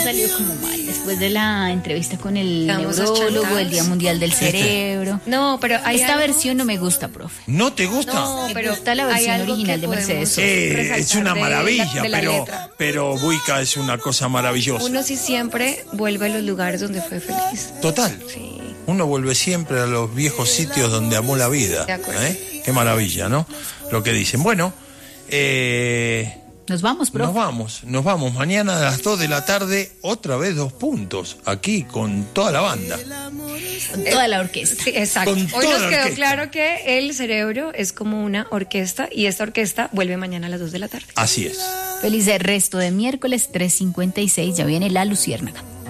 Salió como mal después de la entrevista con el Quedamos neurólogo, el Día achantados. Mundial del Cerebro. No, pero hay Esta algo- versión no me gusta, profe. ¿No te gusta? No, Me pero gusta la hay versión algo original que de Mercedes podemos Sosa. Es resaltar una de maravilla, la pero, letra. pero Buica es una cosa maravillosa. Uno sí siempre vuelve a los lugares donde fue feliz. Total. Sí. Uno vuelve siempre a los viejos sitios donde amó la vida. De acuerdo. Qué maravilla, ¿no? Lo que dicen. Bueno, Nos vamos, profe. nos vamos. Mañana a las 2 de la tarde, otra vez 2 puntos, aquí con toda la banda. Con toda la orquesta. Sí, exacto. Con Hoy toda nos la quedó orquesta. claro que el cerebro es como una orquesta y esta orquesta vuelve mañana a las 2 de la tarde. Así es. Feliz resto de miércoles 3:56. Ya viene la Luciérnaga.